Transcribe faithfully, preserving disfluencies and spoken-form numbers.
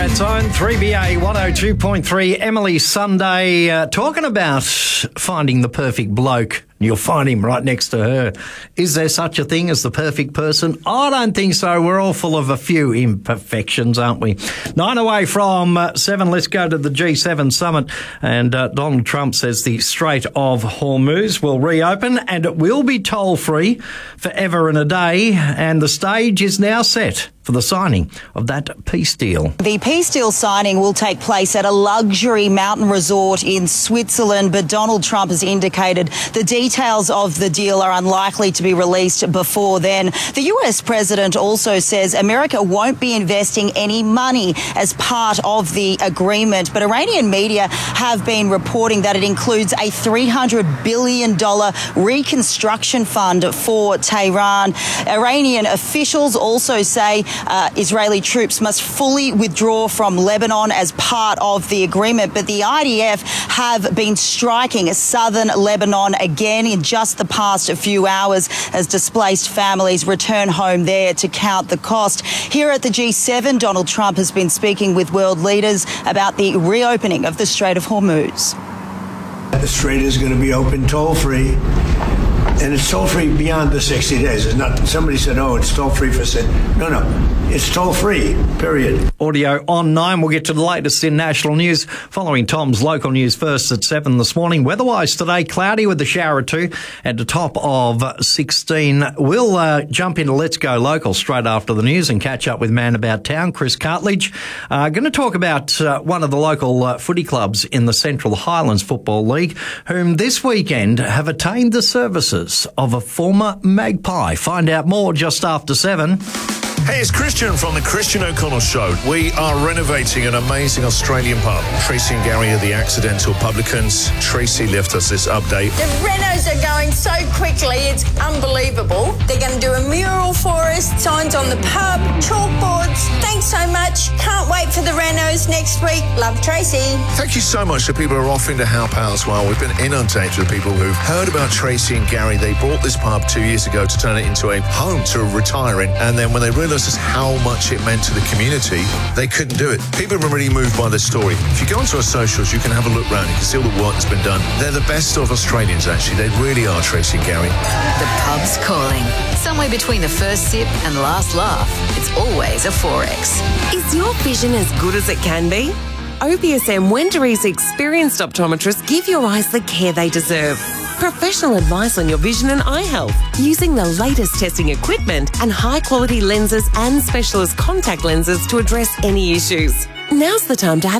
Ballarat Zone, three B A one oh two point three. Emily Sunday uh, talking about finding the perfect bloke. You'll find him right next to her. Is there such a thing as the perfect person? I don't think so. We're all full of a few imperfections, aren't we? Nine away from uh, seven. Let's go to the G seven summit. And uh, Donald Trump says the Strait of Hormuz will reopen and it will be toll-free forever and a day. And the stage is now set for the signing of that peace deal. The peace deal signing will take place at a luxury mountain resort in Switzerland, but Donald Trump has indicated the details of the deal are unlikely to be released before then. The U S president also says America won't be investing any money as part of the agreement, but Iranian media have been reporting that it includes a three hundred billion dollars reconstruction fund for Tehran. Iranian officials also say Uh, Israeli troops must fully withdraw from Lebanon as part of the agreement, but the I D F have been striking southern Lebanon again in just the past few hours as displaced families return home there to count the cost. Here at the G seven, Donald Trump has been speaking with world leaders about the reopening of the Strait of Hormuz. The strait is going to be open toll-free. And it's toll-free beyond the sixty days. It's not, somebody said, oh, it's toll-free for... No, no. It's toll-free, period. Audio on nine. We'll get to the latest in national news following Tom's local news first at seven this morning. Weather-wise today, cloudy with a shower or two at the top of sixteen. We'll uh, jump into Let's Go Local straight after the news and catch up with Man About Town, Chris Cartledge. Uh, going to talk about uh, one of the local uh, footy clubs in the Central Highlands Football League, whom this weekend have attained the services of a former Magpie. Find out more just after seven. Hey, it's Christian from the Christian O'Connell Show. We are renovating an amazing Australian pub. Tracy and Gary are the accidental publicans. Tracy left us this update. The renos are going so quickly, it's unbelievable. They're going to do a mural for us, signs on the pub, chalkboards. Thanks so much. Can't wait for the renos next week. Love, Tracy. Thank you so much to people who are offering to help out as well. We've been inundated with people who've heard about Tracy and Gary. They bought this pub two years ago to turn it into a home to retiring. And then when they realised just how much it meant to the community, they couldn't do it. People have been really moved by this story. If you go onto our socials, you can have a look round. You can see all the work that's been done. They're the best of Australians, actually. They really are, Tracy and Gary. The pub's calling. Somewhere between the first sip and last laugh, it's always a four X. Is your vision as good as it can be? O P S M Wendourie's experienced optometrists give your eyes the care they deserve. Professional advice on your vision and eye health using the latest testing equipment and high-quality lenses and specialist contact lenses to address any issues. Now's the time to have